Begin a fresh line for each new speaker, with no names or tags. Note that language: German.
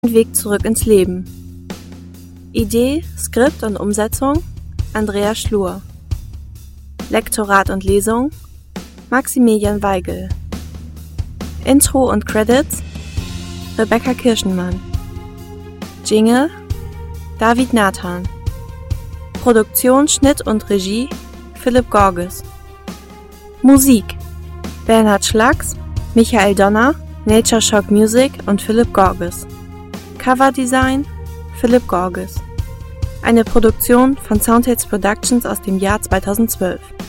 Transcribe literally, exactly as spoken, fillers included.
Weg zurück ins Leben. Idee, Skript und Umsetzung Andrea Schlur. Lektorat und Lesung Maximilian Weigel. Intro und Credits Rebecca Kirschenmann. Jingle David Nathan. Produktion, Schnitt und Regie Philipp Gorges. Musik Bernhard Schlax, Michael Donner, Nature Shock Music und Philipp Gorges. Coverdesign Philipp Gorges. Eine Produktion von Soundheads Productions aus dem Jahr zweitausendzwölf.